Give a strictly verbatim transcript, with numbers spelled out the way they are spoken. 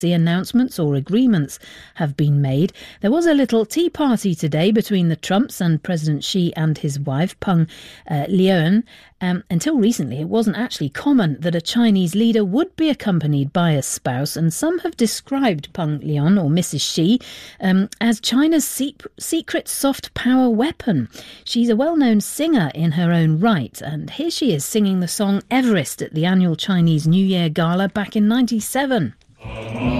The announcements or agreements have been made. There was a little tea party today between the Trumps and President Xi and his wife, Peng uh, Liyuan. Um, until recently, it wasn't actually common that a Chinese leader would be accompanied by a spouse, and some have described Peng Liyuan, or Missus Xi, um, as China's se- secret soft power weapon. She's a well-known singer in her own right, and here she is singing the song Everest at the annual Chinese New Year Gala back in ninety-seven.